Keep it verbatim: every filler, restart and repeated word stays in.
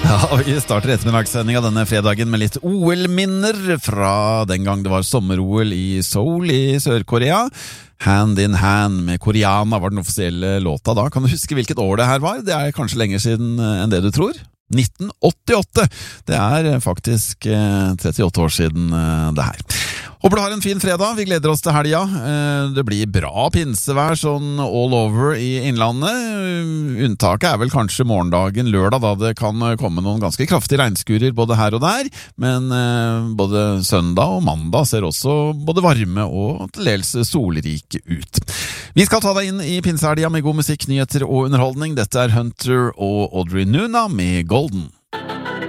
Ja, vi starter ettermiddagssending av denne fredagen med litt O L-minner fra den gang det var sommer-O L i Seoul i Sør-Korea. Hand in Hand med Koreana var den offisielle låta da. Kan du huske hvilket år det her var? Det er kanskje lenger siden enn det du tror. nitten åttiåtte. Det er faktisk trettiåtte år siden det her. Håper du har en fin fredag. Vi gleder oss til helga. Det blir bra pinsevær sånn all over i innlandet. Unntaket er vel kanskje morgendagen lørdag, da det kan komme noen ganske kraftige regnskurer både her og der. Men både søndag og mandag ser også både varme og til dels solrike ut. Vi skal ta deg inn i pinsehelga med god musikk, nyheter og underholdning. Dette er Hunter og Audrey Nuna med Golden.